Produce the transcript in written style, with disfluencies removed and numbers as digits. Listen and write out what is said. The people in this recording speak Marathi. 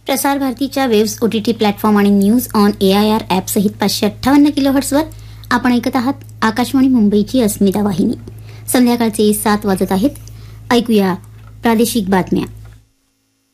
प्रसार भारतीच्या वेव्स OTT प्लॅटफॉर्म आणि न्यूज ऑन AIR ॲप सहित 558 किलोहर्ट्झवर आपण ऐकत आहात आकाशवाणी मुंबईची अस्मिता वाहिनी. संध्याकाळचे 7 वाजत आहेत. ऐकूया प्रादेशिक बातम्या.